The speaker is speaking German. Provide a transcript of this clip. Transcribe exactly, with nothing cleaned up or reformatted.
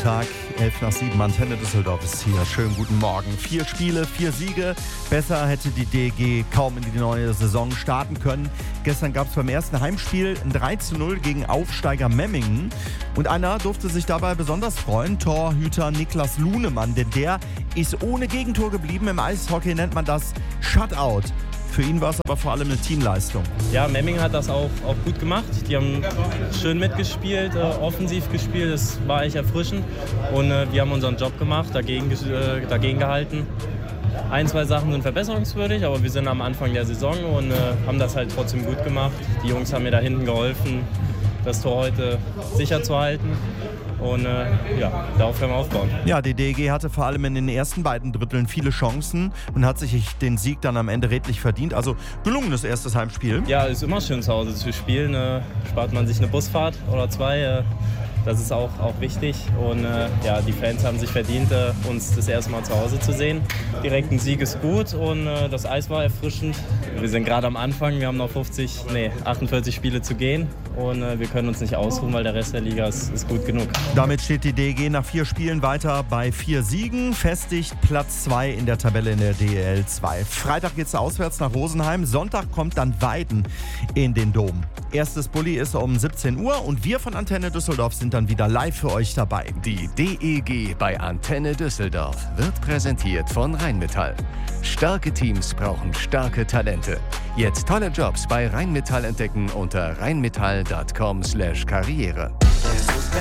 Nachmittag, elf nach sieben, Antenne Düsseldorf ist hier. Schönen guten Morgen. Vier Spiele, vier Siege. Besser hätte die D E G kaum in die neue Saison starten können. Gestern gab es beim ersten Heimspiel ein drei zu null gegen Aufsteiger Memmingen. Und einer durfte sich dabei besonders freuen, Torhüter Niklas Lunemann, denn der ist ohne Gegentor geblieben. Im Eishockey nennt man das Shutout. Für ihn war es aber vor allem eine Teamleistung. Ja, Memmingen hat das auch, auch gut gemacht. Die haben schön mitgespielt, äh, offensiv gespielt. Das war echt erfrischend. Und äh, wir haben unseren Job gemacht, dagegen, äh, dagegen gehalten. Ein, zwei Sachen sind verbesserungswürdig, aber wir sind am Anfang der Saison und äh, haben das halt trotzdem gut gemacht. Die Jungs haben mir da hinten geholfen, das Tor heute sicher zu halten. Und äh, ja, darauf können wir aufbauen. Ja, die D E G hatte vor allem in den ersten beiden Dritteln viele Chancen und hat sich den Sieg dann am Ende redlich verdient. Also gelungenes erstes Heimspiel. Ja, ist immer schön zu Hause zu spielen. Äh, spart man sich eine Busfahrt oder zwei. Äh, das ist auch, auch wichtig. Und äh, ja, die Fans haben sich verdient, äh, uns das erste Mal zu Hause zu sehen. Direkt ein Sieg ist gut und äh, das Eis war erfrischend. Wir sind gerade am Anfang, wir haben noch fünfzig, nee, achtundvierzig Spiele zu gehen. Und äh, wir können uns nicht ausruhen, weil der Rest der Liga ist, ist gut genug. Damit steht die D E G nach vier Spielen weiter bei vier Siegen, festigt Platz zwei in der Tabelle in der D E L zwei. Freitag geht's auswärts nach Rosenheim, Sonntag kommt dann Weiden in den Dom. Erstes Bulli ist um siebzehn Uhr und wir von Antenne Düsseldorf sind dann wieder live für euch dabei. Die D E G bei Antenne Düsseldorf wird präsentiert von Rheinmetall. Starke Teams brauchen starke Talente. Jetzt tolle Jobs bei Rheinmetall entdecken unter rheinmetall punkt com slash karriere.